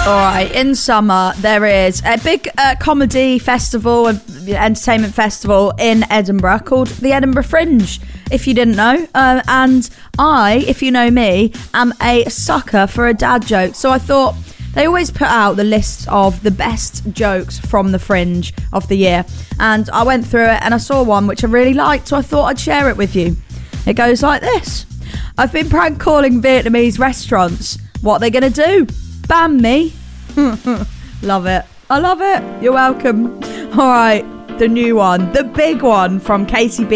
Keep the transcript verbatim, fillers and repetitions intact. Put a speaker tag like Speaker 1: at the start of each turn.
Speaker 1: All right, in summer, there is a big uh, comedy festival, and entertainment festival in Edinburgh called the Edinburgh Fringe, if you didn't know. Uh, and I, if you know me, am a sucker for a dad joke. So I thought they always put out the list of the best jokes from the Fringe of the year. And I went through it and I saw one which I really liked, so I thought I'd share it with you. It goes like this. I've been prank calling Vietnamese restaurants. What are they going to do? Ban me. Love it. I love it. You're welcome. All right, the new one, the big one from Katie B.